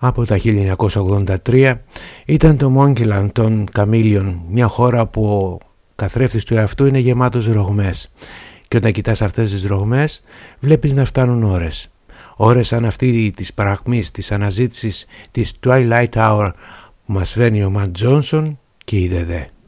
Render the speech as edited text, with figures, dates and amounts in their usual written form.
από τα 1983 ήταν το Monkeyland των Chameleon, μια χώρα που ο καθρέφτης του εαυτού είναι γεμάτος ρογμές και όταν κοιτάς αυτές τις ρογμές βλέπεις να φτάνουν ώρες. Ώρες σαν αυτή της παρακμής, της αναζήτησης της Twilight Hour που μας φέρνει ο Ματ Τζόνσον και η ΔΕΔΕ.